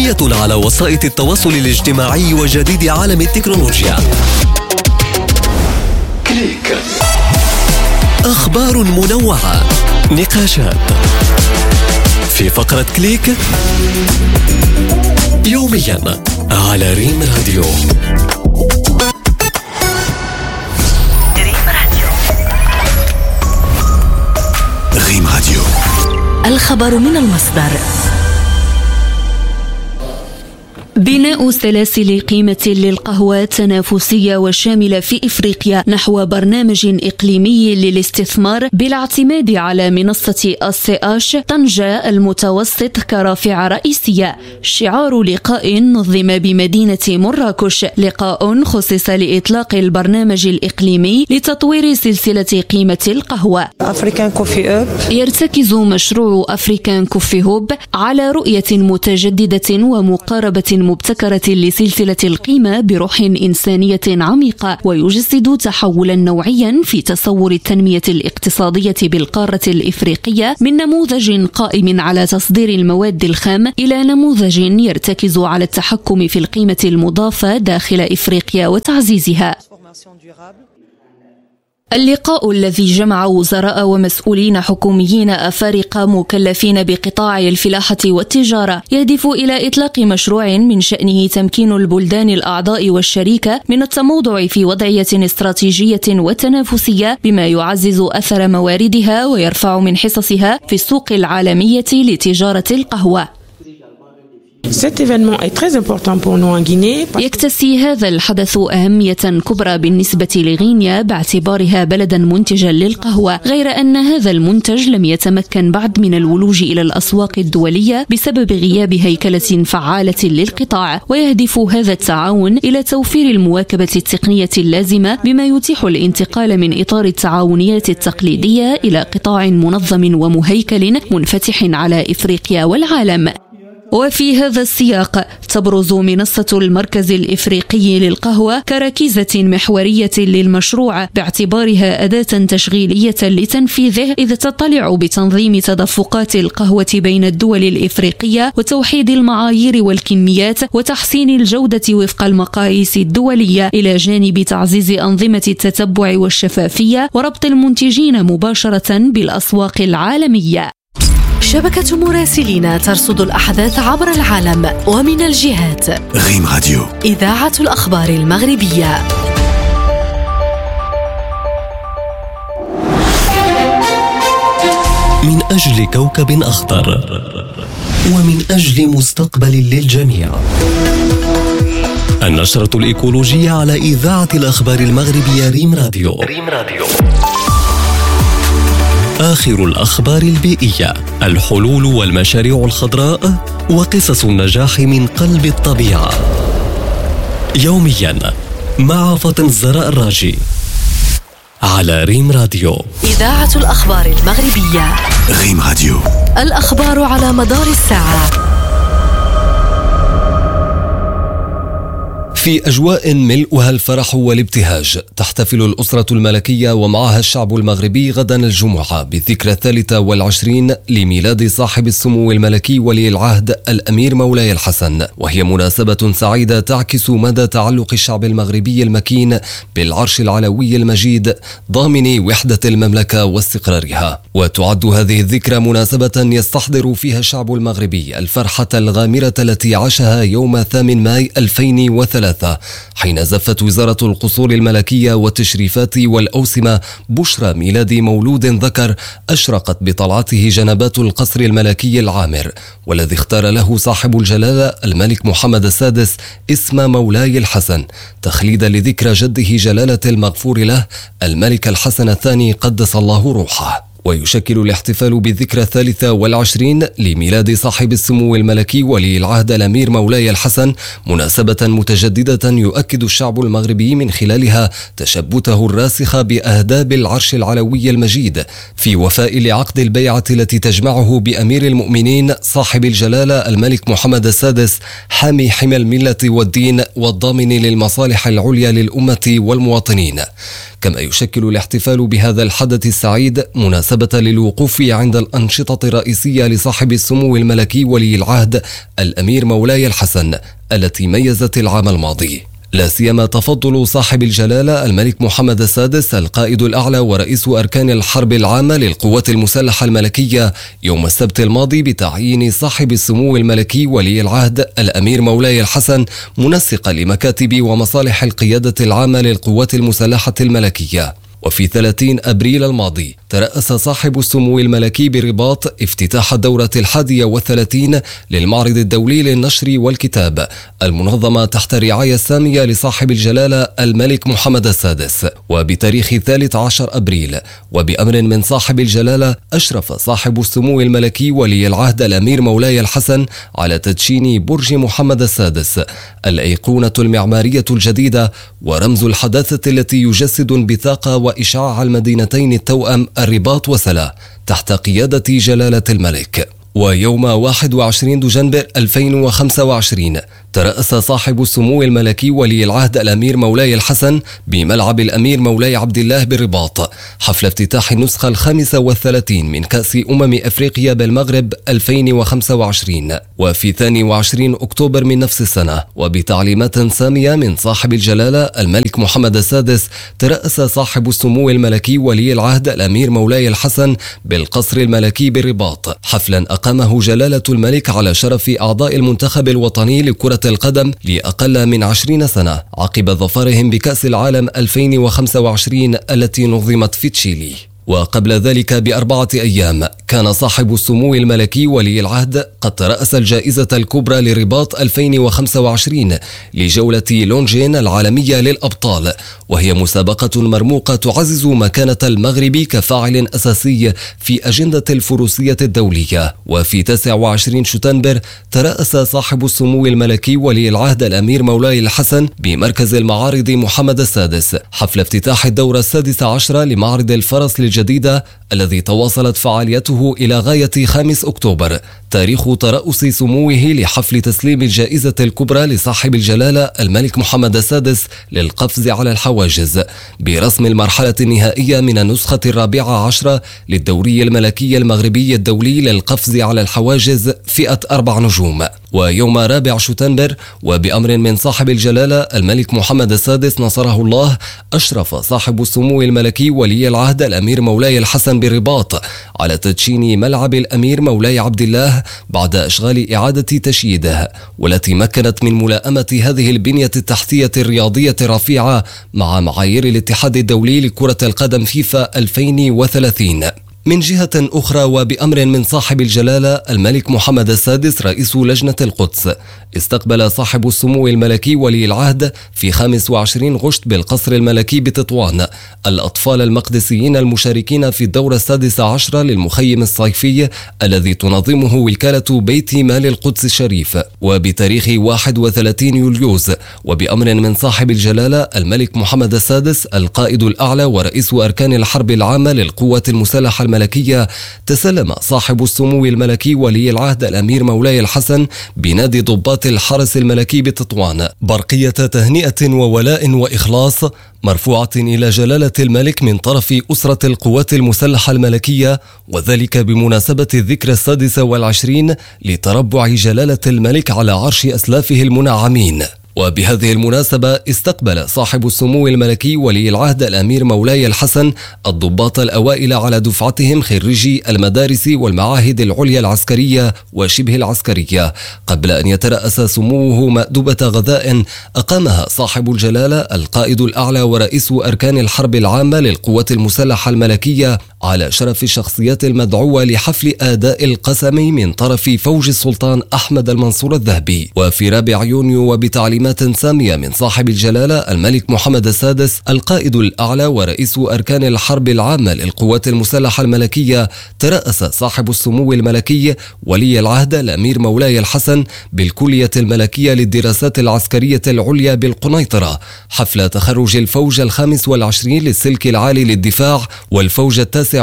يومية على وسائط التواصل الاجتماعي وجديد عالم التكنولوجيا. كليك. أخبار منوعة، نقاشات في فقرة كليك يوميا على ريم راديو. ريم راديو، الخبر من المصدر. بناء سلاسل قيمة للقهوة تنافسية وشاملة في إفريقيا نحو برنامج إقليمي للاستثمار بالاعتماد على منصة السي طنجة المتوسط كرافعة رئيسية. شعار لقاء نظم بمدينة مراكش، لقاء خصص لإطلاق البرنامج الإقليمي لتطوير سلسلة قيمة القهوة. يرتكز مشروع أفريكان كوفي هوب على رؤية متجددة ومقاربة مبتكرة لسلسلة القيمة بروح إنسانية عميقة، ويجسد تحولا نوعيا في تصور التنمية الاقتصادية بالقارة الإفريقية من نموذج قائم على تصدير المواد الخام إلى نموذج يرتكز على التحكم في القيمة المضافة داخل إفريقيا وتعزيزها. اللقاء الذي جمع وزراء ومسؤولين حكوميين أفارقة مكلفين بقطاع الفلاحة والتجارة يهدف إلى إطلاق مشروع من شأنه تمكين البلدان الأعضاء والشريكة من التموضع في وضعية استراتيجية وتنافسية بما يعزز أثر مواردها ويرفع من حصصها في السوق العالمية لتجارة القهوة. يكتسي هذا الحدث أهمية كبرى بالنسبة لغينيا باعتبارها بلدا منتجا للقهوة، غير أن هذا المنتج لم يتمكن بعد من الولوج إلى الأسواق الدولية بسبب غياب هيكلة فعالة للقطاع، ويهدف هذا التعاون إلى توفير المواكبة التقنية اللازمة بما يتيح الانتقال من إطار التعاونيات التقليدية إلى قطاع منظم ومهيكل منفتح على إفريقيا والعالم. وفي هذا السياق تبرز منصة المركز الإفريقي للقهوة كركيزة محورية للمشروع باعتبارها أداة تشغيلية لتنفيذه، إذ تطلع بتنظيم تدفقات القهوة بين الدول الإفريقية وتوحيد المعايير والكميات وتحسين الجودة وفق المقاييس الدولية، إلى جانب تعزيز أنظمة التتبع والشفافية وربط المنتجين مباشرة بالأسواق العالمية. شبكة مراسلين ترصد الأحداث عبر العالم ومن الجهات. ريم راديو، إذاعة الأخبار المغربية. من أجل كوكب أخضر ومن أجل مستقبل للجميع. النشرة الإيكولوجية على إذاعة الأخبار المغربية ريم راديو. آخر الأخبار البيئية، الحلول والمشاريع الخضراء وقصص النجاح من قلب الطبيعة. يوميا مع فاطمة الزهراء الراجي على ريم راديو. إذاعة الأخبار المغربية. ريم راديو، الأخبار على مدار الساعة. في أجواء ملؤها الفرح والابتهاج تحتفل الأسرة الملكية ومعها الشعب المغربي غدا الجمعة بالذكرى 23 لميلاد صاحب السمو الملكي ولي العهد الأمير مولاي الحسن، وهي مناسبة سعيدة تعكس مدى تعلق الشعب المغربي المكين بالعرش العلوي المجيد ضامن وحدة المملكة واستقرارها. وتعد هذه الذكرى مناسبة يستحضر فيها الشعب المغربي الفرحة الغامرة التي عاشها يوم 8 ماي 2003 حين زفت وزارة القصور الملكية والتشريفات والأوسمة بشرى ميلاد مولود ذكر أشرقت بطلعته جنبات القصر الملكي العامر، والذي اختار له صاحب الجلالة الملك محمد السادس اسم مولاي الحسن تخليدا لذكرى جده جلالة المغفور له الملك الحسن الثاني قدس الله روحه. ويشكل الاحتفال بالذكرى 23 لميلاد صاحب السمو الملكي ولي العهد الأمير مولاي الحسن مناسبة متجددة يؤكد الشعب المغربي من خلالها تشبته الراسخ بأهداب العرش العلوي المجيد في وفاء لعقد البيعة التي تجمعه بأمير المؤمنين صاحب الجلالة الملك محمد السادس حامي حمى الملة والدين والضامن للمصالح العليا للأمة والمواطنين. كما يشكل الاحتفال بهذا الحدث السعيد مناسبة للوقوف عند الأنشطة الرئيسية لصاحب السمو الملكي ولي العهد الأمير مولاي الحسن التي ميزت العام الماضي، لا سيما تفضل صاحب الجلالة الملك محمد السادس القائد الأعلى ورئيس أركان الحرب العامة للقوات المسلحة الملكية يوم السبت الماضي بتعيين صاحب السمو الملكي ولي العهد الأمير مولاي الحسن منسقا لمكاتب ومصالح القيادة العامة للقوات المسلحة الملكية. وفي 30 أبريل الماضي ترأس صاحب السمو الملكي برباط افتتاح الدورة 31 للمعرض الدولي للنشر والكتاب المنظمة تحت الرعاية السامية لصاحب الجلالة الملك محمد السادس. وبتاريخ 13 أبريل وبأمر من صاحب الجلالة أشرف صاحب السمو الملكي ولي العهد الأمير مولاي الحسن على تدشين برج محمد السادس الأيقونة المعمارية الجديدة ورمز الحداثة التي يجسد انبثاق وإشعاع المدينتين التوأم الرباط وسلا تحت قيادة جلالة الملك. ويوم 21 دجنبر 2025 ترأس صاحب السمو الملكي ولي العهد الأمير مولاي الحسن بملعب الأمير مولاي عبد الله بالرباط حفل افتتاح النسخة 35 من كأس أفريقيا بالمغرب 2025. وفي 22 أكتوبر من نفس السنة وبتعليمات سامية من صاحب الجلالة الملك محمد السادس ترأس صاحب السمو الملكي ولي العهد الأمير مولاي الحسن بالقصر الملكي بالرباط حفلا أقامه جلالة الملك على شرف أعضاء المنتخب الوطني لكرة القدم لأقل من 20 سنة عقب ظفرهم بكأس العالم 2025 التي نظمت في تشيلي. وقبل ذلك ب4 أيام كان صاحب السمو الملكي ولي العهد قد ترأس الجائزة الكبرى لرباط 2025 لجولة لونجين العالمية للأبطال، وهي مسابقة مرموقة تعزز مكانة المغرب كفاعل أساسي في أجندة الفروسية الدولية. وفي 29 شتنبر ترأس صاحب السمو الملكي ولي العهد الأمير مولاي الحسن بمركز المعارض محمد السادس حفل افتتاح الدورة 16 لمعرض الفرس الجديدة الذي تواصلت فعاليته إلى غاية 5 أكتوبر تاريخ ترأس سموه لحفل تسليم الجائزة الكبرى لصاحب الجلالة الملك محمد السادس للقفز على الحواجز برسم المرحلة النهائية من النسخة 14 للدوري الملكي المغربي الدولي للقفز على الحواجز فئة 4 نجوم. ويوم 4 شتنبر وبأمر من صاحب الجلالة الملك محمد السادس نصره الله أشرف صاحب السمو الملكي ولي العهد الأمير مولاي الحسن بالرباط على تدشين ملعب الأمير مولاي عبد الله بعد إشغال إعادة تشييده، والتي مكنت من ملائمة هذه البنية التحتية الرياضية الرفيعة مع معايير الاتحاد الدولي لكرة القدم فيفا 2030. من جهة أخرى وبأمر من صاحب الجلالة الملك محمد السادس رئيس لجنة القدس استقبل صاحب السمو الملكي ولي العهد في 25 غشت بالقصر الملكي بتطوان الأطفال المقدسيين المشاركين في الدورة 16 للمخيم الصيفي الذي تنظمه وكالة بيت مال القدس الشريف. وبتاريخ 31 يوليوز وبأمر من صاحب الجلالة الملك محمد السادس القائد الأعلى ورئيس أركان الحرب العامة للقوات المسلحة الملكية تسلم صاحب السمو الملكي ولي العهد الأمير مولاي الحسن بنادي ضباط الحرس الملكي بتطوان برقية تهنئة وولاء وإخلاص مرفوعة إلى جلالة الملك من طرف أسرة القوات المسلحة الملكية، وذلك بمناسبة الذكرى 26 لتربع جلالة الملك على عرش أسلافه المنعمين. وبهذه المناسبة استقبل صاحب السمو الملكي ولي العهد الأمير مولاي الحسن الضباط الأوائل على دفعتهم خريجي المدارس والمعاهد العليا العسكرية وشبه العسكرية، قبل أن يترأس سموه مأدبة غذاء أقامها صاحب الجلالة القائد الأعلى ورئيس أركان الحرب العامة للقوات المسلحة الملكية على شرف الشخصيات المدعوة لحفل آداء القسم من طرف فوج السلطان أحمد المنصور الذهبي. وفي 4 يونيو وبتعليمات سامية من صاحب الجلالة الملك محمد السادس القائد الأعلى ورئيس أركان الحرب العامة للقوات المسلحة الملكية ترأس صاحب السمو الملكي ولي العهد الأمير مولاي الحسن بالكلية الملكية للدراسات العسكرية العليا بالقنيطرة حفل تخرج الفوج 25 للسلك العالي للدفاع والفوج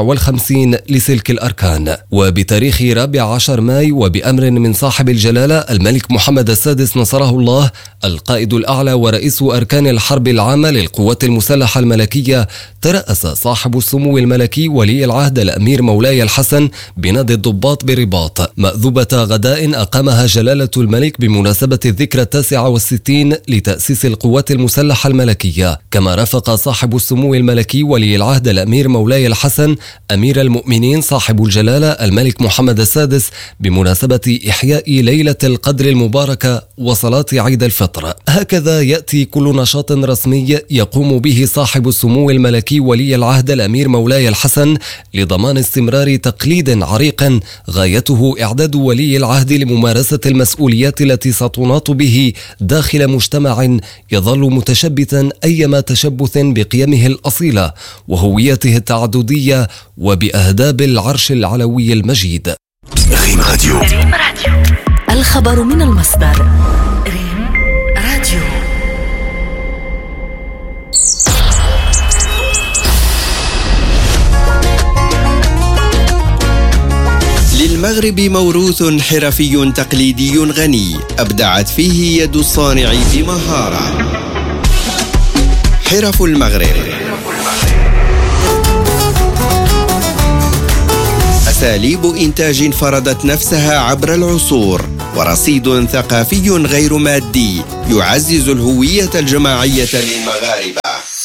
59 لسلك الأركان. وبتاريخ 14 ماي وبأمر من صاحب الجلالة الملك محمد السادس نصره الله القائد الأعلى ورئيس أركان الحرب العامة للقوات المسلحة الملكية، ترأس صاحب السمو الملكي ولي العهد الأمير مولاي الحسن بنادي الضباط برباط مأذوبة غداء أقامها جلالة الملك بمناسبة الذكرى 69 لتأسيس القوات المسلحة الملكية. كما رافق صاحب السمو الملكي ولي العهد الأمير مولاي الحسن أمير المؤمنين صاحب الجلالة الملك محمد السادس بمناسبة إحياء ليلة القدر المباركة وصلاة عيد الفطر. هكذا يأتي كل نشاط رسمي يقوم به صاحب السمو الملكي ولي العهد الأمير مولاي الحسن لضمان استمرار تقليد عريق غايته إعداد ولي العهد لممارسة المسؤوليات التي ستناط به داخل مجتمع يظل متشبتا أيما تشبث بقيمه الأصيلة وهويته التعددية وبأهداب العرش العلوي المجيد. ريم راديو. الخبر من المصدر. ريم راديو. للمغرب موروث حرفي تقليدي غني أبدعت فيه يد الصانع بمهارة. حرف المغرب. أساليب إنتاج فرضت نفسها عبر العصور ورصيد ثقافي غير مادي يعزز الهوية الجماعية للمغاربة.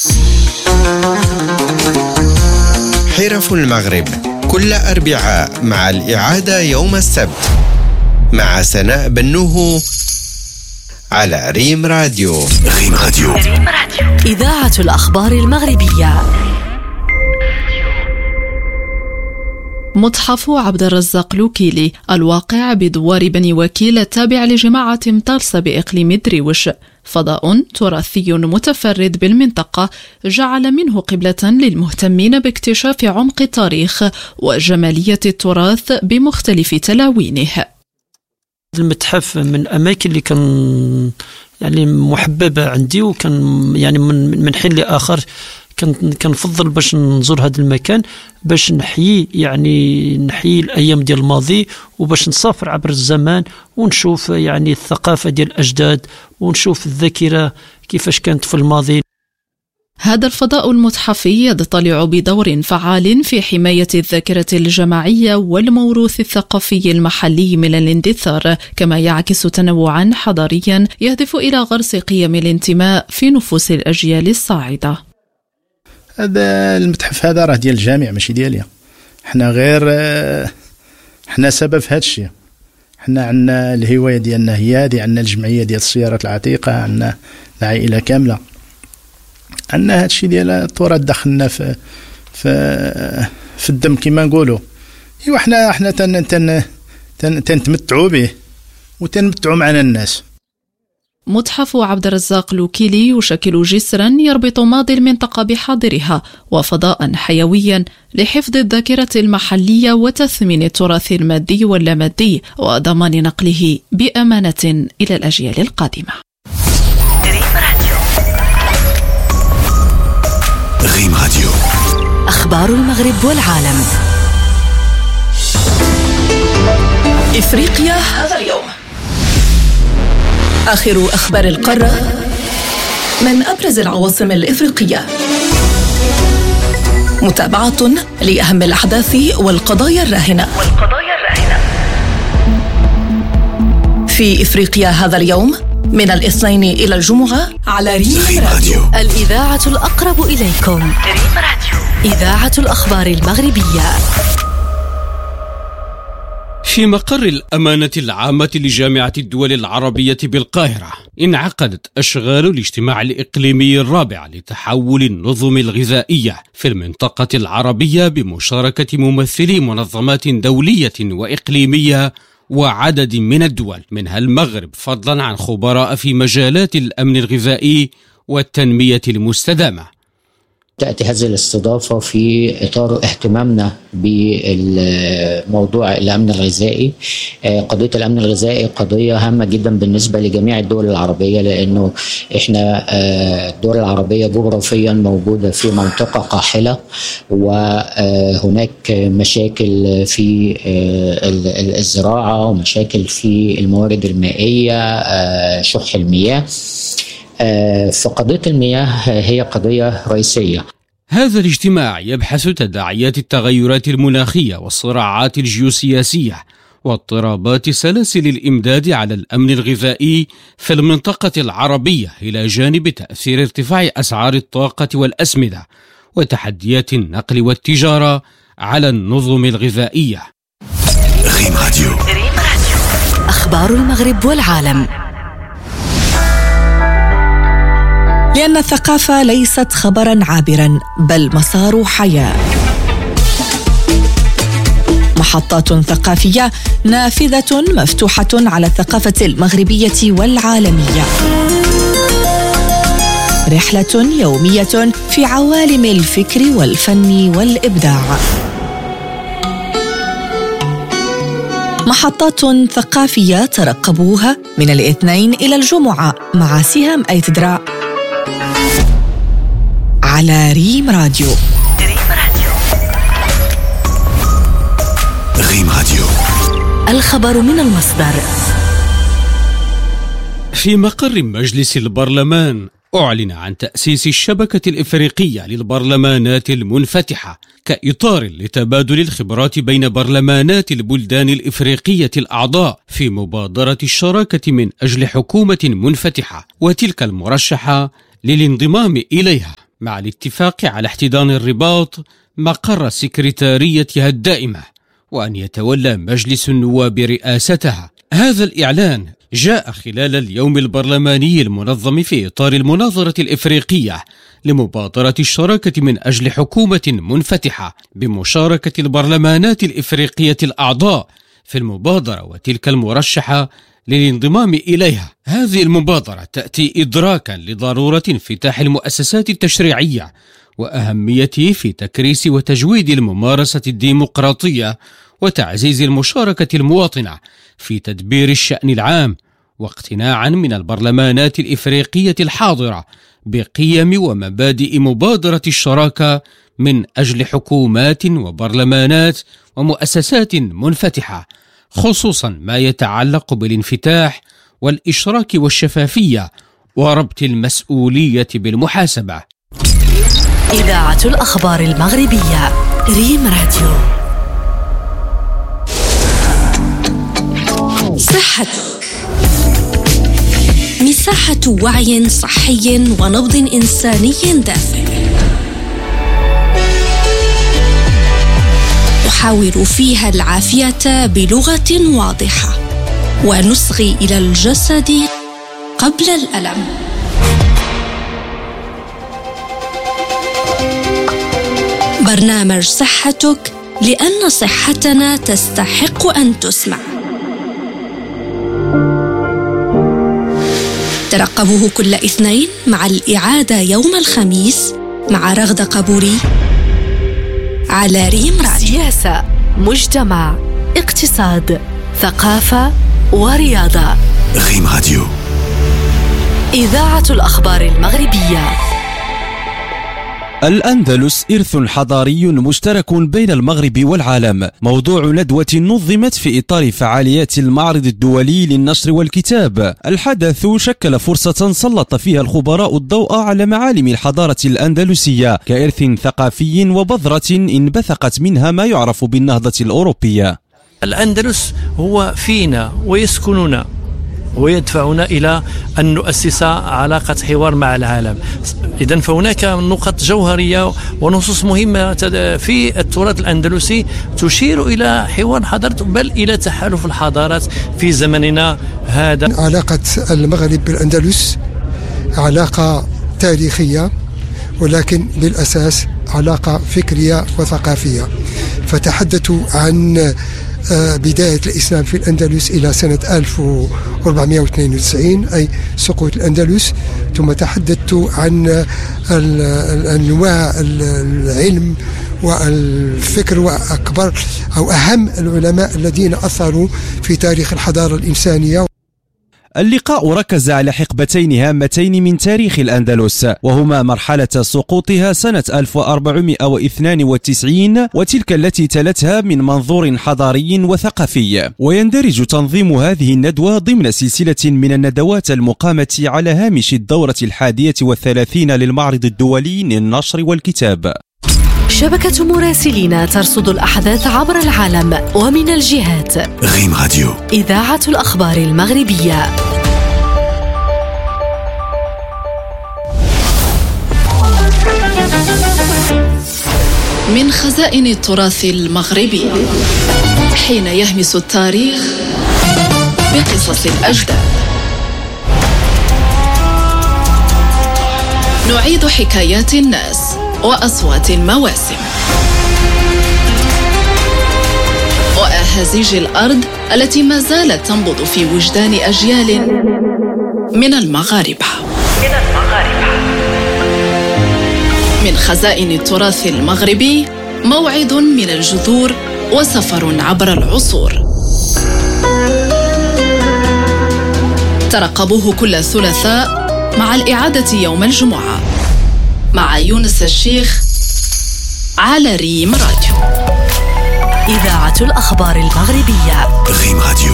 حرف المغرب كل أربعاء مع الإعادة يوم السبت مع سناء بنوه على ريم راديو. ريم راديو. إذاعة الأخبار المغربية. متحف عبد الرزاق لوكيلي الواقع بدوار بني وكيل التابع لجماعة مطرسة بإقليم درويش، فضاء تراثي متفرد بالمنطقة جعل منه قبلة للمهتمين باكتشاف عمق التاريخ وجمالية التراث بمختلف تلاوينه. المتحف من الأماكن اللي كان يعني محببة عندي، وكان يعني من حين لآخر كنفضل باش نزور هذا المكان باش نحيي الأيام ديال الماضي وباش نسافر عبر الزمان ونشوف يعني الثقافة ديال الأجداد ونشوف الذاكرة كيفاش كانت في الماضي. هذا الفضاء المتحفي يضطلع بدور فعال في حماية الذاكرة الجماعية والموروث الثقافي المحلي من الاندثار، كما يعكس تنوعا حضاريا يهدف إلى غرس قيم الانتماء في نفوس الأجيال الصاعدة. هذا المتحف هذا راه ديال الجامع ماشي ديالي، حنا غير حنا سبب في هذا الشيء. حنا عندنا الهواية ديالنا هي هذه، عندنا الجمعية ديال السيارات العتيقة، عندنا العائلة كاملة، عندنا هذا الشيء ديال التراث دخلنا في الدم كما نقولوا. ايوا حنا تنتمتعوا به وتنمتعوا معنا الناس. متحف عبد الرزاق لوكيلي يشكل جسرا يربط ماضي المنطقة بحاضرها وفضاء حيويا لحفظ الذاكرة المحلية وتثمين التراث المادي واللامادي وضمان نقله بأمانة إلى الأجيال القادمة. ريم راديو. أخبار المغرب والعالم. إفريقيا هذا اليوم. آخر أخبار القارة من أبرز العواصم الإفريقية. متابعة لأهم الأحداث والقضايا الراهنة. في إفريقيا هذا اليوم من الاثنين إلى الجمعة على ريم راديو. الإذاعة الأقرب إليكم. ريم راديو. إذاعة الأخبار المغربية. في مقر الأمانة العامة لجامعة الدول العربية بالقاهرة انعقدت أشغال الاجتماع الإقليمي الرابع لتحول النظم الغذائية في المنطقة العربية بمشاركة ممثلي منظمات دولية وإقليمية وعدد من الدول منها المغرب، فضلا عن خبراء في مجالات الأمن الغذائي والتنمية المستدامة. تأتي هذه الاستضافة في إطار اهتمامنا بموضوع الأمن الغذائي. قضية الأمن الغذائي قضية هامة جدا بالنسبة لجميع الدول العربية، لأنه إحنا الدول العربية جغرافيا موجودة في منطقة قاحلة، وهناك مشاكل في الزراعة ومشاكل في الموارد المائية، شح المياه. فقضية المياه هي قضية رئيسية. هذا الاجتماع يبحث تداعيات التغيرات المناخية والصراعات الجيوسياسية واضطرابات سلاسل الإمداد على الأمن الغذائي في المنطقة العربية، إلى جانب تأثير ارتفاع أسعار الطاقة والأسمدة وتحديات النقل والتجارة على النظم الغذائية. ريم راديو. أخبار المغرب والعالم. لأن الثقافة ليست خبراً عابراً بل مسار حياة. محطات ثقافية نافذة مفتوحة على الثقافة المغربية والعالمية. رحلة يومية في عوالم الفكر والفن والإبداع. محطات ثقافية ترقبوها من الاثنين إلى الجمعة مع سهام أيتدرا على ريم راديو. ريم راديو. الخبر من المصدر. في مقر مجلس البرلمان أعلن عن تأسيس الشبكة الإفريقية للبرلمانات المنفتحة كإطار لتبادل الخبرات بين برلمانات البلدان الإفريقية الأعضاء في مبادرة الشراكة من أجل حكومة منفتحة، وتلك المرشحة للانضمام إليها، مع الاتفاق على احتضان الرباط مقر سكرتاريتها الدائمة، وأن يتولى مجلس النواب رئاستها. هذا الإعلان جاء خلال اليوم البرلماني المنظم في إطار المناظرة الإفريقية لمبادرة الشراكة من أجل حكومة منفتحة بمشاركة البرلمانات الإفريقية الأعضاء في المبادرة وتلك المرشحة للانضمام إليها. هذه المبادرة تأتي إدراكا لضرورة انفتاح المؤسسات التشريعية وأهميته في تكريس وتجويد الممارسة الديمقراطية وتعزيز المشاركة المواطنة في تدبير الشأن العام، واقتناعا من البرلمانات الإفريقية الحاضرة بقيم ومبادئ مبادرة الشراكة من أجل حكومات وبرلمانات ومؤسسات منفتحة، خصوصا ما يتعلق بالانفتاح والإشراك والشفافية وربط المسؤولية بالمحاسبة. إذاعة الأخبار المغربية ريم راديو. صحتك، مساحة وعي صحي ونبض إنساني دافئ، نحاور فيها العافية بلغة واضحة ونصغي إلى الجسد قبل الألم. برنامج صحتك، لأن صحتنا تستحق أن تسمع. ترقبوه كل اثنين مع الإعادة يوم الخميس مع رغدة قبوري على ريم راديو. سياسة، مجتمع، اقتصاد، ثقافة ورياضة. ريم راديو. إذاعة الأخبار المغربية. الأندلس إرث حضاري مشترك بين المغرب والعالم. موضوع ندوة نظمت في إطار فعاليات المعرض الدولي للنشر والكتاب. الحدث شكل فرصة سلط فيها الخبراء الضوء على معالم الحضارة الأندلسية كإرث ثقافي وبذرة انبثقت منها ما يعرف بالنهضة الأوروبية. الأندلس هو فينا ويسكننا ويدفعنا إلى أن نؤسس علاقة حوار مع العالم. إذن فهناك نقط جوهرية ونصوص مهمة في التراث الأندلسي تشير إلى حوار حضارة، بل إلى تحالف الحضارات في زمننا هذا. علاقة المغرب بالأندلس علاقة تاريخية، ولكن بالأساس علاقة فكرية وثقافية. فتحدثوا عن بداية الإسلام في الأندلس إلى سنة 1492 أي سقوط الأندلس. ثم تحدثت عن أنواع العلم والفكر وأكبر أو أهم العلماء الذين أثروا في تاريخ الحضارة الإنسانية. اللقاء ركز على حقبتين هامتين من تاريخ الأندلس، وهما مرحلة سقوطها سنة 1492 وتلك التي تلتها من منظور حضاري وثقافي. ويندرج تنظيم هذه الندوة ضمن سلسلة من الندوات المقامة على هامش الدورة 31 للمعرض الدولي للنشر والكتاب. شبكة مراسلين ترصد الأحداث عبر العالم ومن الجهات. غيم راديو، إذاعة الأخبار المغربية. من خزائن التراث المغربي، حين يهمس التاريخ بقصص الأجداد، نعيد حكايات الناس وأصوات المواسم وأهازيج الأرض التي ما زالت تنبض في وجدان أجيال من المغاربة. من خزائن التراث المغربي، موعد من الجذور وسفر عبر العصور. ترقبوه كل ثلاثاء مع الإعادة يوم الجمعة مع يونس الشيخ على ريم راديو. إذاعة الأخبار المغربية. غيم راديو.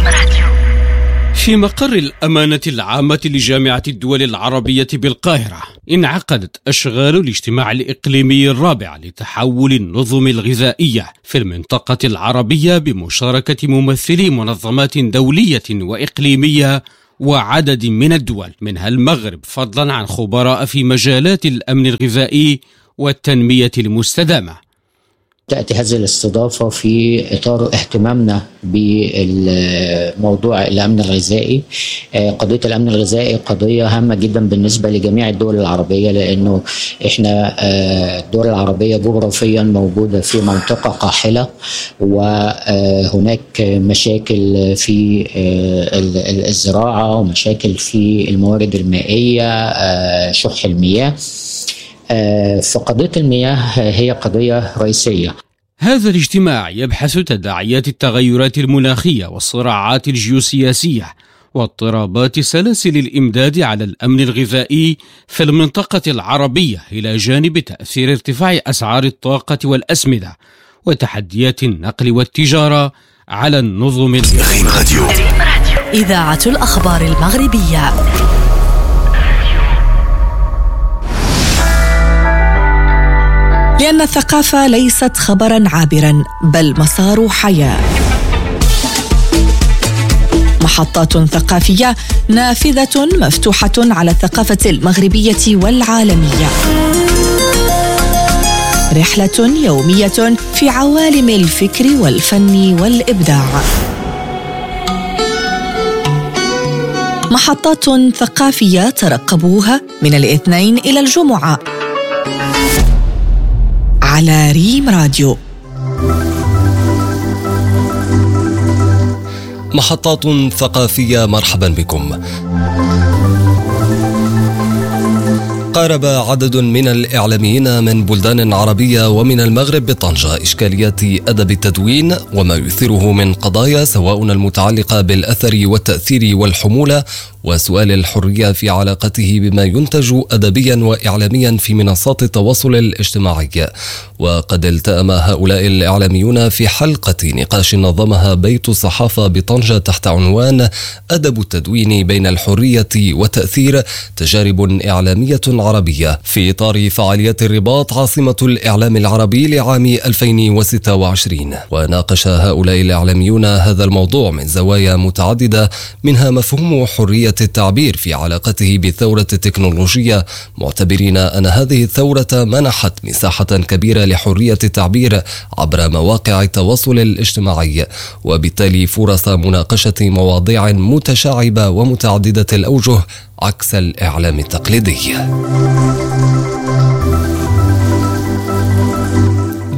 في مقر الأمانة العامة لجامعة الدول العربية بالقاهرة انعقدت أشغال الاجتماع الإقليمي الرابع لتحول النظم الغذائية في المنطقة العربية بمشاركة ممثلي منظمات دولية وإقليمية وعدد من الدول منها المغرب، فضلا عن خبراء في مجالات الأمن الغذائي والتنمية المستدامة. تأتي هذه الاستضافة في إطار اهتمامنا بموضوع الأمن الغذائي. قضية الأمن الغذائي قضية هامة جدا بالنسبة لجميع الدول العربية، لأنه إحنا الدول العربية جغرافيا موجودة في منطقة قاحلة، وهناك مشاكل في الزراعة ومشاكل في الموارد المائية، شح المياه. فقضية المياه هي قضية رئيسية. هذا الاجتماع يبحث تداعيات التغيرات المناخية والصراعات الجيوسياسية واضطرابات سلاسل الإمداد على الأمن الغذائي في المنطقة العربية، إلى جانب تأثير ارتفاع أسعار الطاقة والأسمدة وتحديات النقل والتجارة على النظم الغذائية. إذاعة الأخبار المغربية. لأن الثقافة ليست خبراً عابراً بل مسار حياة. محطات ثقافية نافذة مفتوحة على الثقافة المغربية والعالمية. رحلة يومية في عوالم الفكر والفن والإبداع. محطات ثقافية ترقبوها من الاثنين إلى الجمعة على ريم راديو. محطات ثقافية، مرحبا بكم. قارب عدد من الإعلاميين من بلدان عربية ومن المغرب بطنجة إشكاليات أدب التدوين وما يثيره من قضايا، سواء المتعلقة بالأثر والتأثير والحمولة وسؤال الحرية في علاقته بما ينتج أدبيا وإعلاميا في منصات التواصل الاجتماعي. وقد التأم هؤلاء الإعلاميون في حلقة نقاش نظمها بيت الصحافة بطنجة تحت عنوان أدب التدوين بين الحرية والتأثير، تجارب إعلامية عربية، في إطار فعاليات الرباط عاصمة الإعلام العربي لعام 2026. وناقش هؤلاء الإعلاميون هذا الموضوع من زوايا متعددة، منها مفهوم حرية التعبير في علاقته بالثورة التكنولوجية، معتبرين أن هذه الثورة منحت مساحة كبيرة لحرية التعبير عبر مواقع التواصل الاجتماعي، وبالتالي فرص مناقشة مواضيع متشعبة ومتعددة الأوجه عكس الإعلام التقليدي.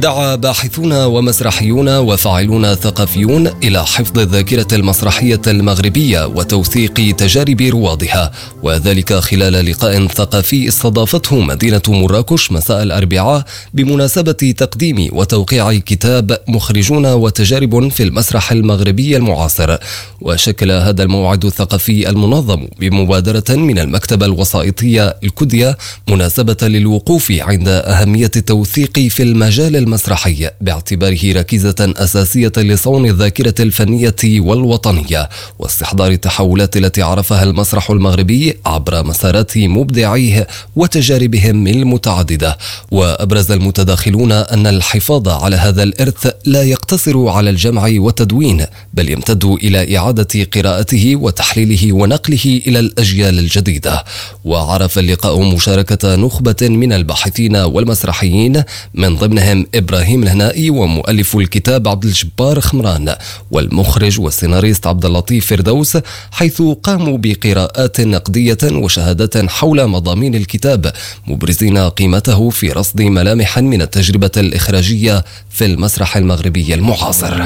دعا باحثون ومسرحيون وفاعلون ثقافيون إلى حفظ الذاكرة المسرحية المغربية وتوثيق تجارب روادها، وذلك خلال لقاء ثقافي استضافته مدينة مراكش مساء الأربعاء بمناسبة تقديم وتوقيع كتاب مخرجون وتجارب في المسرح المغربي المعاصر. وشكل هذا الموعد الثقافي المنظم بمبادرة من المكتبة الوسائطية الكدية مناسبة للوقوف عند أهمية التوثيق في المجال المسرحي باعتباره ركيزة أساسية لصون الذاكرة الفنية والوطنية واستحضار التحولات التي عرفها المسرح المغربي عبر مسارات مبدعيه وتجاربهم المتعددة. وأبرز المتداخلون أن الحفاظ على هذا الإرث لا يقتصر على الجمع والتدوين، بل يمتد إلى إعادة قراءته وتحليله ونقله إلى الأجيال الجديدة. وعرف اللقاء مشاركة نخبة من الباحثين والمسرحيين من ضمنهم إبراهيم الهنائي ومؤلف الكتاب عبد الجبار خمران والمخرج والسيناريست عبد اللطيف فردوس، حيث قاموا بقراءات نقدية وشهادات حول مضامين الكتاب، مبرزين قيمته في رصد ملامح من التجربة الإخراجية في المسرح المغربي المعاصر.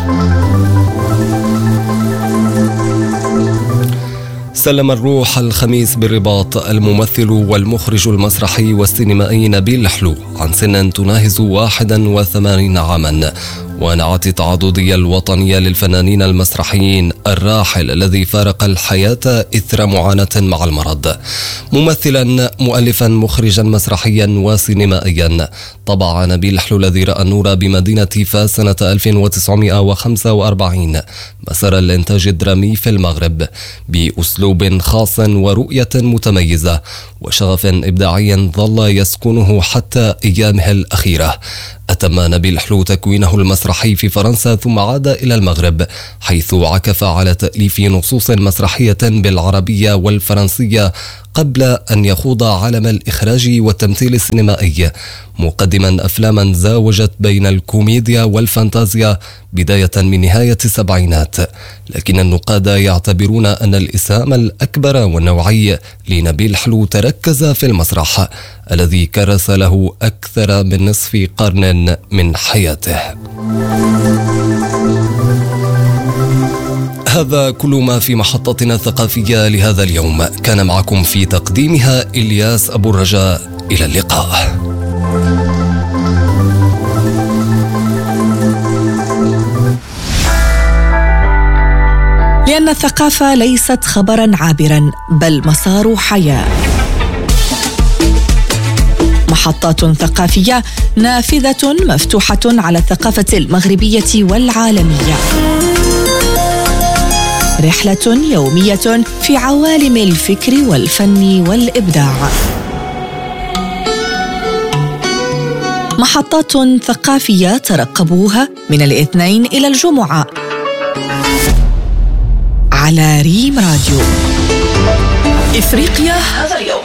سلم الروح الخميس بالرباط الممثل والمخرج المسرحي والسينمائي نبيل لحلو عن سن تناهز 81 عاما، ونعت التعاضدية الوطنية للفنانين المسرحيين الراحل الذي فارق الحياة إثر معاناة مع المرض. ممثلا مؤلفا مخرجا مسرحيا وسينمائيا، طبع نبيل لحلو الذي رأى النور بمدينة فاس سنة 1945 مسار الإنتاج الدرامي في المغرب بأسلوب خاص ورؤية متميزة وشغف إبداعي ظل يسكنه حتى أيامه الأخيرة. أتم نبيل لحلو تكوينه المسرحي في فرنسا ثم عاد إلى المغرب، حيث عكف على تأليف نصوص مسرحية بالعربية والفرنسية قبل أن يخوض عالم الإخراج والتمثيل السينمائي، مقدما أفلاما زاوجت بين الكوميديا والفانتازيا بداية من نهاية السبعينات. لكن النقاد يعتبرون أن الإسهام الأكبر والنوعي لنبيل لحلو تركز في المسرح الذي كرس له أكثر من نصف قرن من حياته. هذا كل ما في محطتنا الثقافية لهذا اليوم، كان معكم في تقديمها إلياس أبو الرجاء. إلى اللقاء. لأن الثقافة ليست خبرا عابرا بل مسار حياة. محطات ثقافية نافذة مفتوحة على الثقافة المغربية والعالمية. رحلة يومية في عوالم الفكر والفن والإبداع. محطات ثقافية ترقبوها من الاثنين إلى الجمعة على ريم راديو. إفريقيا هذا اليوم،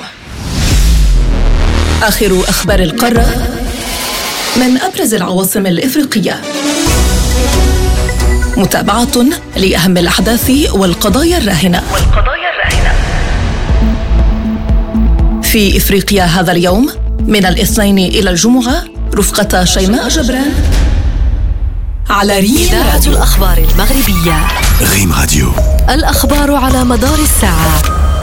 آخر أخبار القارة من أبرز العواصم الإفريقية، متابعة لأهم الأحداث والقضايا الراهنة. في إفريقيا هذا اليوم من الاثنين إلى الجمعة رفقة شيماء جبران على ريم راديو. الأخبار المغربية ريم راديو، الأخبار على مدار الساعة.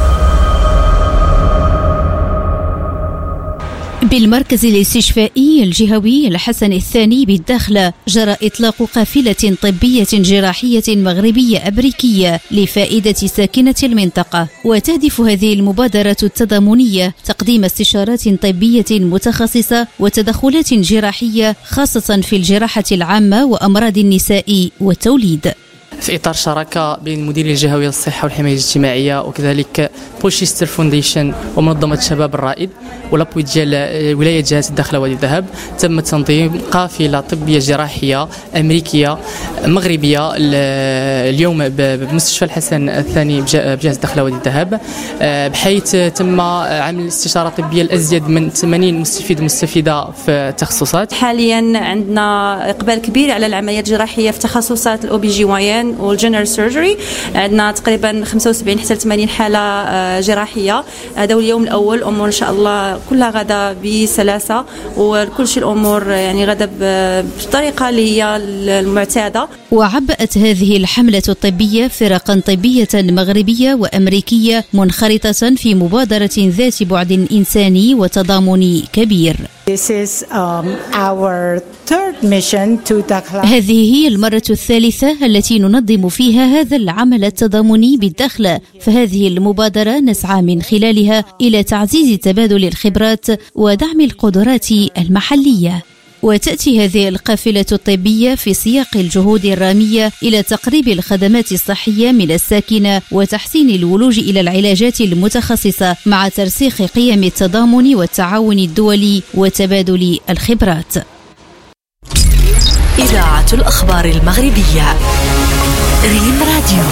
بالمركز الاستشفائي الجهوي الحسن الثاني بالداخلة جرى إطلاق قافلة طبية جراحية مغربية أمريكية لفائدة ساكنة المنطقة، وتهدف هذه المبادرة التضامنية تقديم استشارات طبية متخصصة وتدخلات جراحية خاصة في الجراحة العامة وأمراض النساء والتوليد. في إطار شراكة بين المديرية الجهوية للصحة والحماية الاجتماعية وكذلك بولشيستر فونديشن ومنظمة الشباب الرائد والأبوي ديال ولاية جهة الداخلة وادي الذهب، تم تنظيم قافلة طبية جراحية أمريكية مغربية اليوم بمستشفى الحسن الثاني بجهة الداخلة وادي الذهب، بحيث تم عمل استشارة طبية لأزيد من 80 مستفيد ومستفيدة في التخصصات. حاليا عندنا إقبال كبير على العمليات الجراحية في تخصصات الأو بي جي وايان والجنرال سيرجري. عندنا تقريبا 75 حتى 80 حالة جراحية. هذا هو اليوم الأول. الأمور إن شاء الله كلها غدا بسلاسة، وكل شيء الأمور يعني غدا بالطريقة اللي هي المعتادة. وعبأت هذه الحملة الطبية فرقا طبية مغربية وأمريكية منخرطة في مبادرة ذات بعد إنساني وتضامني كبير. هذه هي المرة الثالثة التي ننظم فيها هذا العمل التضامني بالدخلة، فهذه المبادرة نسعى من خلالها إلى تعزيز تبادل الخبرات ودعم القدرات المحلية. وتأتي هذه القافلة الطبية في سياق الجهود الرامية إلى تقريب الخدمات الصحية من الساكنة وتحسين الولوج إلى العلاجات المتخصصة مع ترسيخ قيم التضامن والتعاون الدولي وتبادل الخبرات. إذاعة الأخبار المغربية ريم راديو.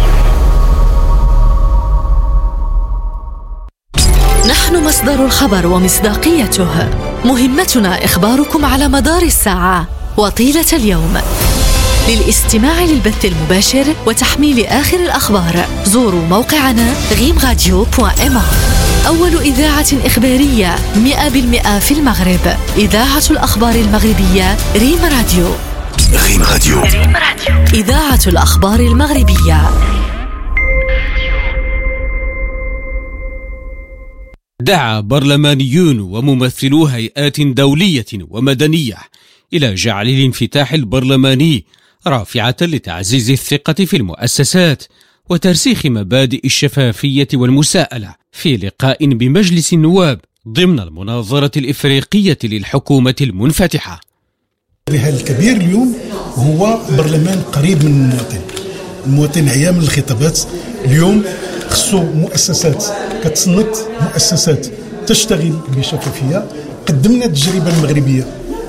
نحن مصدر الخبر ومصداقيته. مهمتنا إخباركم على مدار الساعة وطيلة اليوم. للاستماع للبث المباشر وتحميل آخر الأخبار زوروا موقعنا غيمراديو.ma. أول إذاعة إخبارية 100% في المغرب. إذاعة الأخبار المغربية ريم راديو. ريم راديو. إذاعة الأخبار المغربية. دعا برلمانيون وممثلو هيئات دولية ومدنية إلى جعل الانفتاح البرلماني رافعة لتعزيز الثقة في المؤسسات وترسيخ مبادئ الشفافية والمساءلة في لقاء بمجلس النواب ضمن المناظرة الإفريقية للحكومة المنفتحة. هذا الكبير اليوم هو برلمان قريب من المواطن عيا من الخطابات. اليوم خصو مؤسسات كتصنت، مؤسسات تشتغل بشفافية. قدمنا التجربة المغربية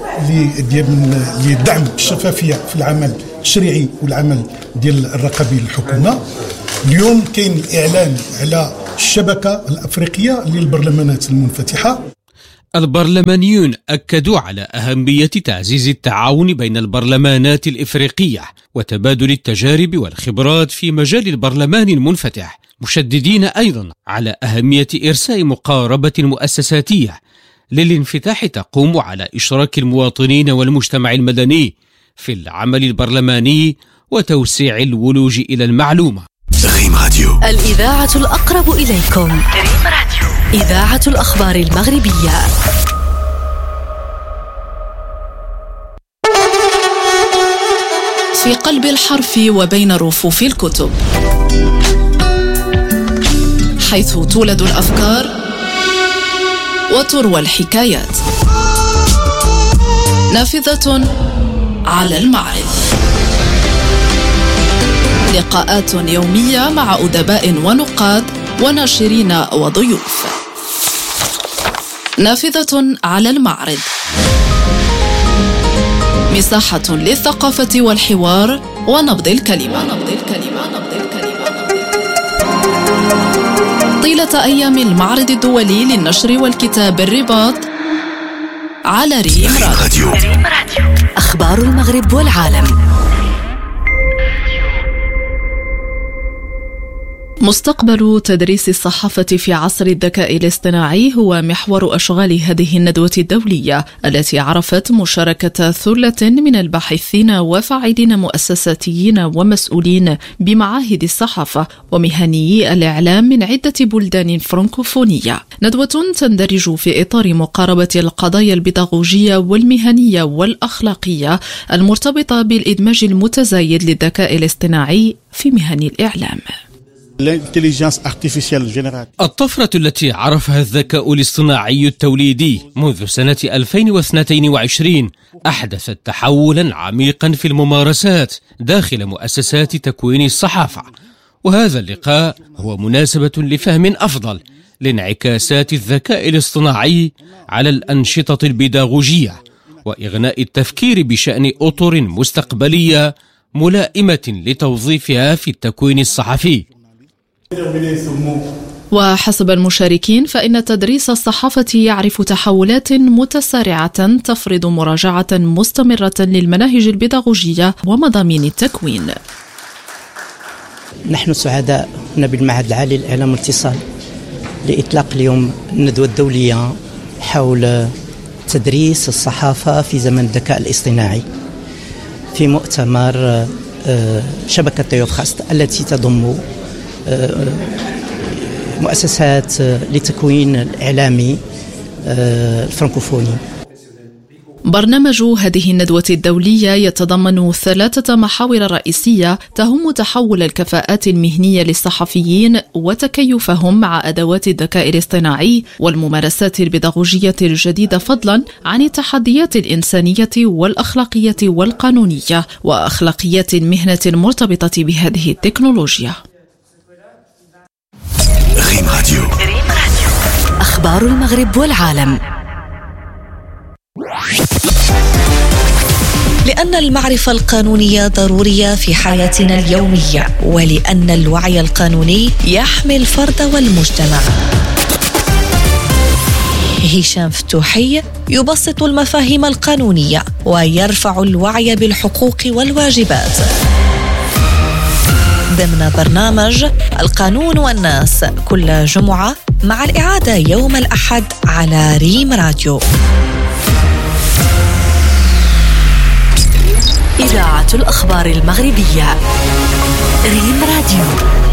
لدعم الشفافية في العمل التشريعي والعمل ديال الرقابي للحكومة. اليوم كاين الإعلان على الشبكة الأفريقية للبرلمانات المنفتحة. البرلمانيون أكدوا على أهمية تعزيز التعاون بين البرلمانات الإفريقية وتبادل التجارب والخبرات في مجال البرلمان المنفتح، مشددين أيضا على أهمية إرساء مقاربة مؤسساتية للانفتاح تقوم على إشراك المواطنين والمجتمع المدني في العمل البرلماني وتوسيع الولوج إلى المعلومة. ريم راديو. الإذاعة الأقرب إليكم. ريم راديو. إذاعة الأخبار المغربية. في قلب الحرف وبين رفوف الكتب، حيث تولد الأفكار وتروى الحكايات. نافذة على المعرض. لقاءات يومية مع أدباء ونقاد وناشرين وضيوف. نافذة على المعرض، مساحة للثقافة والحوار ونبض الكلمة. طيلة أيام المعرض الدولي للنشر والكتاب الرباط على ريم راديو. أخبار المغرب والعالم. مستقبل تدريس الصحافة في عصر الذكاء الاصطناعي هو محور أشغال هذه الندوة الدولية التي عرفت مشاركة ثلة من الباحثين وفاعلين مؤسساتيين ومسؤولين بمعاهد الصحافة ومهنيي الإعلام من عدة بلدان فرنكوفونية. ندوة تندرج في إطار مقاربة القضايا البيداغوجية والمهنية والأخلاقية المرتبطة بالإدماج المتزايد للذكاء الاصطناعي في مهن الإعلام. الطفرة التي عرفها الذكاء الاصطناعي التوليدي منذ سنة 2022 أحدثت تحولا عميقا في الممارسات داخل مؤسسات تكوين الصحافة، وهذا اللقاء هو مناسبة لفهم أفضل لانعكاسات الذكاء الاصطناعي على الأنشطة البيداغوجية وإغناء التفكير بشأن أطر مستقبلية ملائمة لتوظيفها في التكوين الصحفي. وحسب المشاركين فإن تدريس الصحافة يعرف تحولات متسارعة تفرض مراجعة مستمرة للمناهج البيداغوجية ومضامين التكوين. نحن سعداء هنا بالمعهد العالي للإعلام والاتصال لإطلاق اليوم الندوة الدولية حول تدريس الصحافة في زمن الذكاء الاصطناعي في مؤتمر شبكة تيوفخاست التي تضم مؤسسات لتكوين الإعلامي الفرنكوفوني. برنامج هذه الندوة الدولية يتضمن 3 محاور رئيسية تهم تحول الكفاءات المهنية للصحفيين وتكيفهم مع أدوات الذكاء الاصطناعي والممارسات البيداغوجية الجديدة، فضلا عن التحديات الإنسانية والأخلاقية والقانونية وأخلاقيات المهنة المرتبطة بهذه التكنولوجيا. ريم راديو. أخبار المغرب والعالم. لأن المعرفة القانونية ضرورية في حياتنا اليومية، ولأن الوعي القانوني يحمي الفرد والمجتمع. هشام فتوحي يبسط المفاهيم القانونية ويرفع الوعي بالحقوق والواجبات ضمن برنامج القانون والناس كل جمعة، مع الإعادة يوم الأحد على ريم راديو. إذاعة الأخبار المغربية ريم راديو.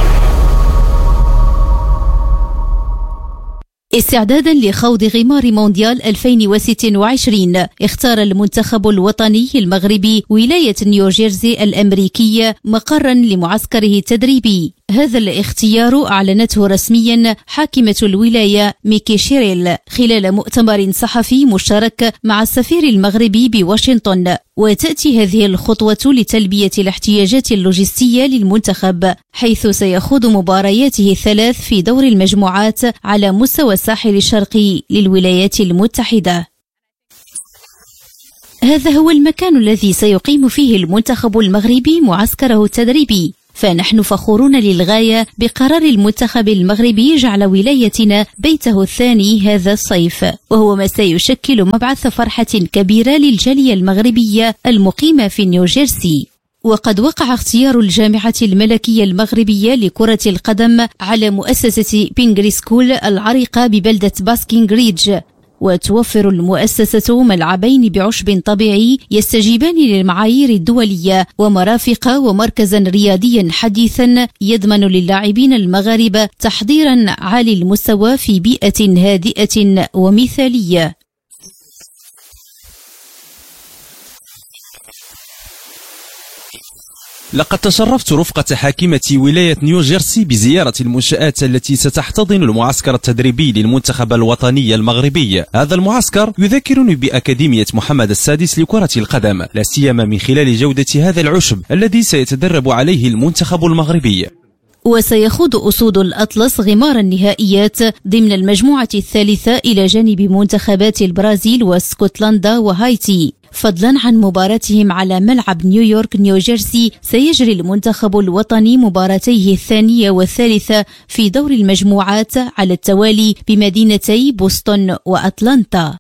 استعدادا لخوض غمار مونديال 2026، اختار المنتخب الوطني المغربي ولاية نيوجيرسي الأمريكية مقرا لمعسكره التدريبي. هذا الاختيار أعلنته رسميا حاكمة الولاية ميكي شيريل خلال مؤتمر صحفي مشترك مع السفير المغربي بواشنطن. وتأتي هذه الخطوة لتلبية الاحتياجات اللوجستية للمنتخب، حيث سيخوض مبارياته 3 في دور المجموعات على مستوى الساحل الشرقي للولايات المتحدة. هذا هو المكان الذي سيقيم فيه المنتخب المغربي معسكره التدريبي، فنحن فخورون للغاية بقرار المنتخب المغربي جعل ولايتنا بيته الثاني هذا الصيف، وهو ما سيشكل مبعث فرحة كبيرة للجالية المغربية المقيمة في نيوجيرسي. وقد وقع اختيار الجامعة الملكية المغربية لكرة القدم على مؤسسة بينغري سكول العريقة ببلدة باسكينغ ريدج، وتوفر المؤسسة ملعبين بعشب طبيعي يستجيبان للمعايير الدولية، ومرافق ومركزا رياضيا حديثا يضمن للاعبين المغاربة تحضيرا عالي المستوى في بيئة هادئة ومثالية. لقد تشرفت رفقة حاكمة ولاية نيوجيرسي بزيارة المنشآت التي ستحتضن المعسكر التدريبي للمنتخب الوطني المغربي. هذا المعسكر يذكرني بأكاديمية محمد السادس لكرة القدم، لا سيما من خلال جودة هذا العشب الذي سيتدرب عليه المنتخب المغربي. وسيخوض أسود الأطلس غمار النهائيات ضمن المجموعة الثالثة إلى جانب منتخبات البرازيل واسكتلندا وهايتي. فضلا عن مباراتهم على ملعب نيويورك نيوجيرسي، سيجري المنتخب الوطني مباراتيه الثانية والثالثة في دور المجموعات على التوالي بمدينتي بوسطن وأتلانتا.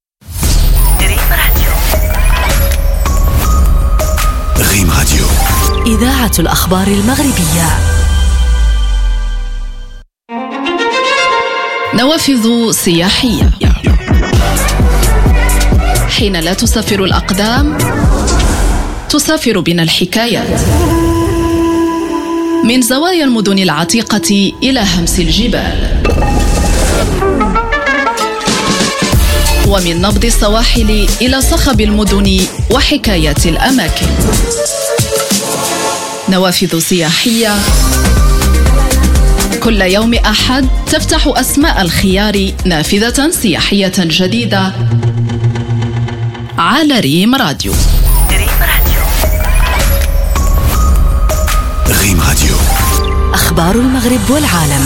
ريم راديو. إذاعة الأخبار المغربية. نوافذ سياحية. حين لا تسافر الأقدام تسافر بنا الحكايات، من زوايا المدن العتيقة إلى همس الجبال، ومن نبض السواحل إلى صخب المدن وحكايات الأماكن. نوافذ سياحية كل يوم أحد تفتح أسماء الخيار نافذة سياحية جديدة على ريم راديو. ريم راديو. أخبار المغرب والعالم.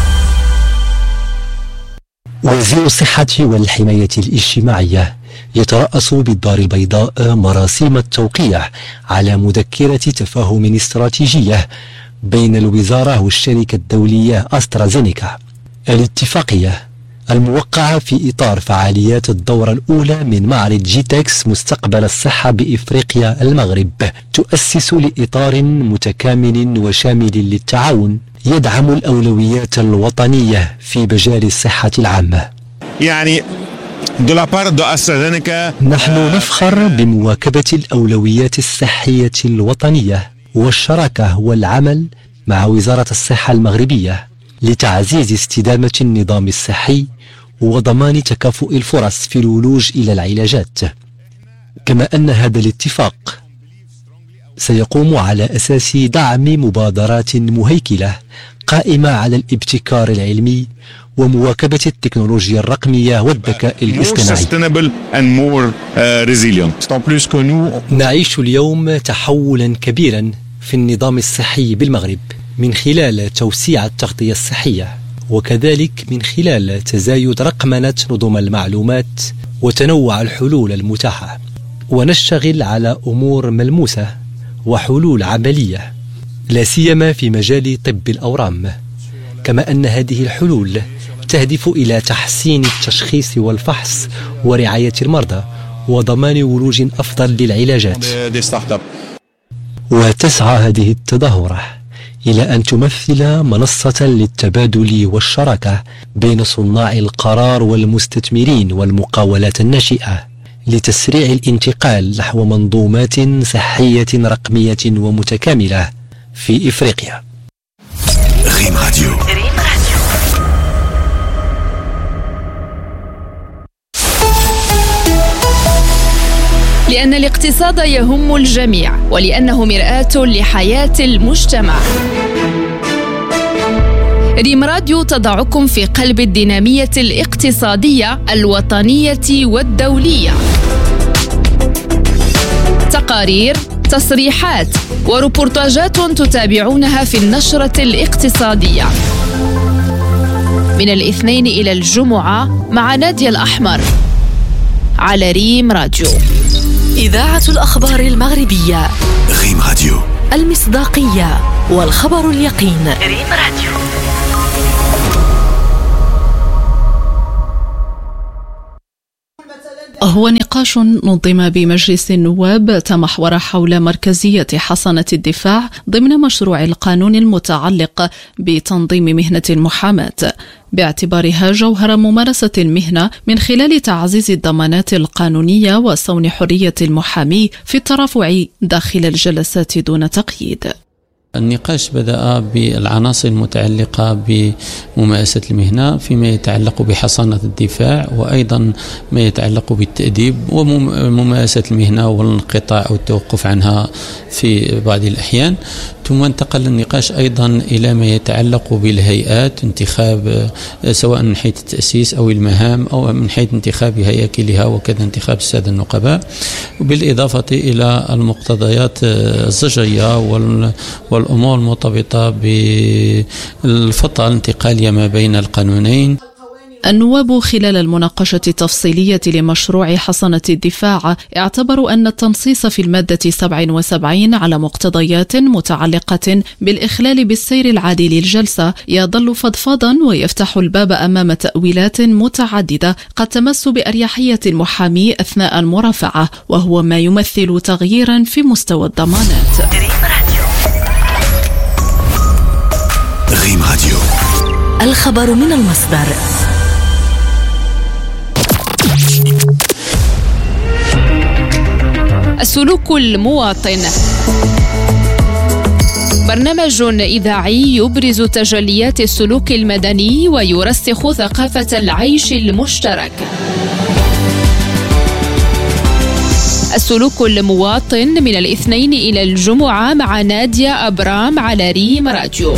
وزير الصحة والحماية الاجتماعية يترأس بالدار البيضاء مراسيم التوقيع على مذكرة تفاهم استراتيجية بين الوزارة والشركة الدولية أسترازينيكا. الاتفاقية الموقعة في إطار فعاليات الدورة الأولى من معرض جيتكس مستقبل الصحة بإفريقيا المغرب، تؤسس لإطار متكامل وشامل للتعاون يدعم الأولويات الوطنية في مجال الصحة العامة. يعني نحن نفخر بمواكبة الأولويات الصحية الوطنية والشراكة والعمل مع وزارة الصحة المغربية لتعزيز استدامة النظام الصحي وضمان تكافؤ الفرص في الولوج إلى العلاجات، كما أن هذا الاتفاق سيقوم على أساس دعم مبادرات مهيكلة قائمة على الابتكار العلمي ومواكبة التكنولوجيا الرقمية والذكاء الاصطناعي. نعيش اليوم تحولا كبيرا في النظام الصحي بالمغرب من خلال توسيع التغطية الصحية، وكذلك من خلال تزايد رقمنة نظم المعلومات وتنوع الحلول المتاحة، ونشتغل على أمور ملموسة وحلول عملية لا سيما في مجال طب الأورام، كما أن هذه الحلول تهدف إلى تحسين التشخيص والفحص ورعاية المرضى وضمان ولوج أفضل للعلاجات. وتسعى هذه التظاهرة إلى أن تمثل منصة للتبادل والشراكة بين صناع القرار والمستثمرين والمقاولات الناشئة لتسريع الانتقال نحو منظومات صحية رقمية ومتكاملة في إفريقيا. ريم راديو. لأن الاقتصاد يهم الجميع ولأنه مرآة لحياة المجتمع. ريم راديو تضعكم في قلب الدينامية الاقتصادية الوطنية والدولية. تقارير، تصريحات وريبورتاجات تتابعونها في النشرة الاقتصادية من الاثنين إلى الجمعة مع نادية الأحمر على ريم راديو. إذاعة الأخبار المغربية. ريم راديو. المصداقية والخبر اليقين. ريم راديو. هو نقاش نظم بمجلس النواب تمحور حول مركزية حصانة الدفاع ضمن مشروع القانون المتعلق بتنظيم مهنة المحاماة، باعتبارها جوهر ممارسة المهنة من خلال تعزيز الضمانات القانونية وصون حرية المحامي في الترافع داخل الجلسات دون تقييد. النقاش بدأ بالعناصر المتعلقة بممارسة المهنة فيما يتعلق بحصانة الدفاع، وأيضا ما يتعلق بالتأديب وممارسة المهنة والانقطاع أو التوقف عنها في بعض الأحيان. ثم انتقل النقاش أيضا إلى ما يتعلق بالهيئات، انتخاب سواء من حيث التأسيس أو المهام أو من حيث انتخاب هياكلها وكذا انتخاب السادة النقباء، بالإضافة إلى المقتضيات الزجرية والأمور المرتبطة بالفترة الانتقالية ما بين القانونين. النواب خلال المناقشة التفصيلية لمشروع حصانة الدفاع اعتبروا أن التنصيص في المادة 77 على مقتضيات متعلقة بالإخلال بالسير العادي للجلسة يظل فضفاضا ويفتح الباب أمام تأويلات متعددة قد تمس بأريحية المحامي أثناء المرافعة، وهو ما يمثل تغييرا في مستوى الضمانات. ريم راديو. الخبر من المصدر. السلوك المواطن، برنامج إذاعي يبرز تجليات السلوك المدني ويرسخ ثقافة العيش المشترك. السلوك المواطن من الاثنين إلى الجمعة مع نادية أبرام على ريم راديو.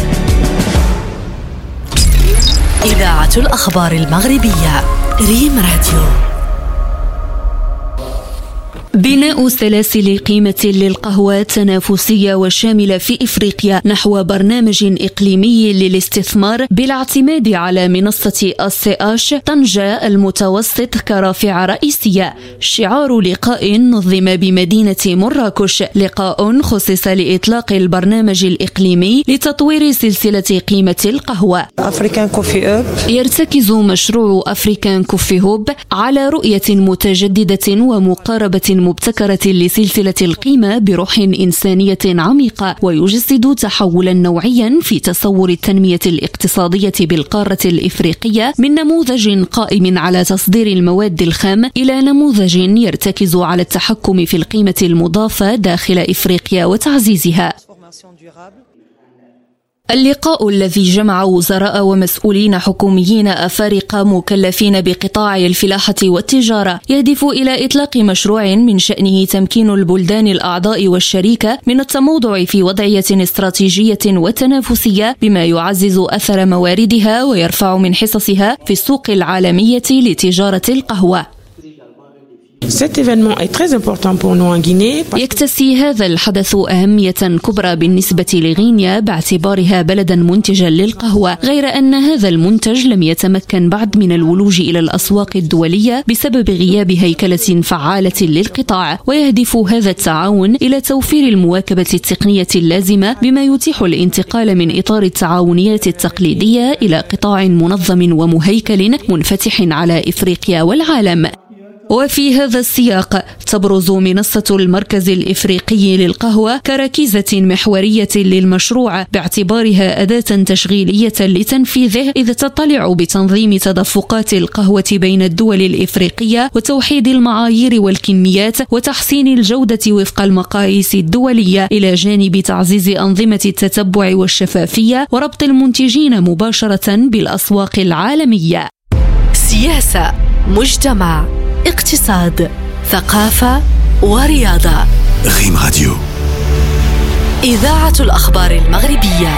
إذاعة الأخبار المغربية. ريم راديو. بناء سلاسل قيمة للقهوة تنافسية وشاملة في إفريقيا نحو برنامج إقليمي للاستثمار بالاعتماد على منصة السي طنجة المتوسط كرافعة رئيسية. شعار لقاء نظم بمدينة مراكش، لقاء خصص لإطلاق البرنامج الإقليمي لتطوير سلسلة قيمة القهوة. يرتكز مشروع أفريكان كوفي هوب على رؤية متجددة ومقاربة مبتكرة لسلسلة القيمة بروح إنسانية عميقة، ويجسد تحولا نوعيا في تصور التنمية الاقتصادية بالقارة الإفريقية من نموذج قائم على تصدير المواد الخام إلى نموذج يرتكز على التحكم في القيمة المضافة داخل إفريقيا وتعزيزها. اللقاء الذي جمع وزراء ومسؤولين حكوميين أفارقة مكلفين بقطاع الفلاحة والتجارة يهدف إلى إطلاق مشروع من شأنه تمكين البلدان الأعضاء والشريكة من التموضع في وضعية استراتيجية وتنافسية بما يعزز أثر مواردها ويرفع من حصصها في السوق العالمية لتجارة القهوة. يكتسي هذا الحدث أهمية كبرى بالنسبة لغينيا باعتبارها بلدا منتجا للقهوة، غير أن هذا المنتج لم يتمكن بعد من الولوج إلى الأسواق الدولية بسبب غياب هيكلة فعالة للقطاع، ويهدف هذا التعاون إلى توفير المواكبة التقنية اللازمة بما يتيح الانتقال من إطار التعاونيات التقليدية إلى قطاع منظم ومهيكل منفتح على إفريقيا والعالم. وفي هذا السياق تبرز منصة المركز الإفريقي للقهوة كركيزة محورية للمشروع باعتبارها أداة تشغيلية لتنفيذه، إذ تطلع بتنظيم تدفقات القهوة بين الدول الإفريقية وتوحيد المعايير والكميات وتحسين الجودة وفق المقاييس الدولية، إلى جانب تعزيز أنظمة التتبع والشفافية وربط المنتجين مباشرة بالأسواق العالمية. سياسة، مجتمع، اقتصاد، ثقافة ورياضة. ريم راديو، إذاعة الأخبار المغربية.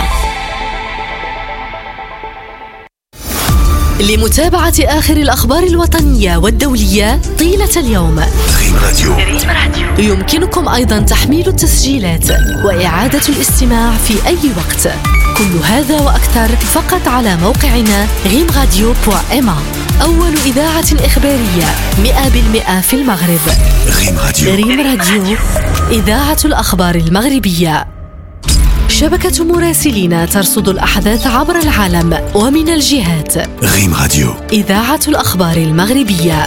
لمتابعة آخر الأخبار الوطنية والدولية طيلة اليوم، ريم راديو يمكنكم أيضا تحميل التسجيلات وإعادة الاستماع في أي وقت. كل هذا وأكثر فقط على موقعنا rimradio.ma، أول إذاعة إخبارية 100% في المغرب. ريم راديو، إذاعة الأخبار المغربية. شبكة مراسلين ترصد الأحداث عبر العالم ومن الجهات. ريم راديو، إذاعة الأخبار المغربية.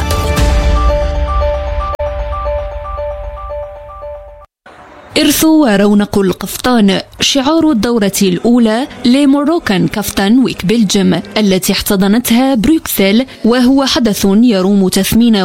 إرث ورونق القفطان شعار الدورة الأولى لموروكان كافتان ويك بلجيم التي احتضنتها بروكسل، وهو حدث يروم تثمين